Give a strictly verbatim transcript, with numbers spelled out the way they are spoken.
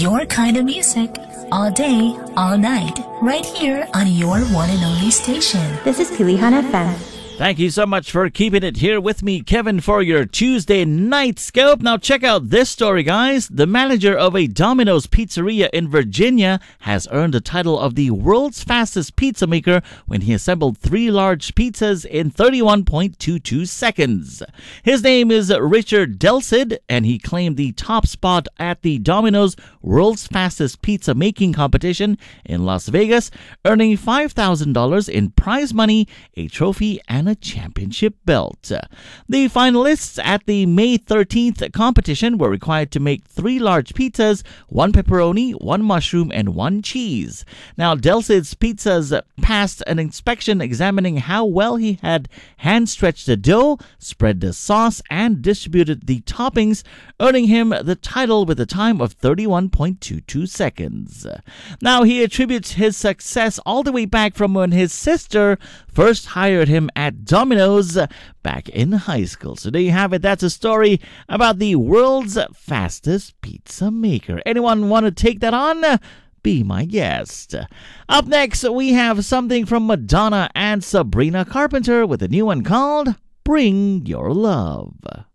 Your kind of music, all day, all night, right here on your one and only station. This is Pilihan F M. Thank you so much for keeping it here with me, Kevin, for your Tuesday night scope. Now check out this story, guys. The manager of a Domino's pizzeria in Virginia has earned the title of the world's fastest pizza maker when he assembled three large pizzas in thirty-one point two two seconds. His name is Richard Delsid, and he claimed the top spot at the Domino's world's fastest pizza making competition in Las Vegas, earning five thousand dollars in prize money, a trophy, and a championship belt. The finalists at the May thirteenth competition were required to make three large pizzas, one pepperoni, one mushroom, and one cheese. Now, Delsid's pizzas passed an inspection examining how well he had hand-stretched the dough, spread the sauce, and distributed the toppings, earning him the title with a time of thirty-one point two two seconds. Now, he attributes his success all the way back from when his sister first hired him at Domino's back in high school. So there you have it. That's a story about the world's fastest pizza maker. Anyone want to take that on? Be my guest. Up next, we have something from Madonna and Sabrina Carpenter with a new one called Bring Your Love.